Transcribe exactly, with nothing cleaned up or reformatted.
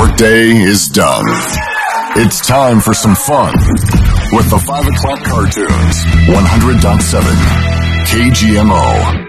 workday is done. It's time for some fun with the five o'clock cartoons. one hundred point seven K G M O.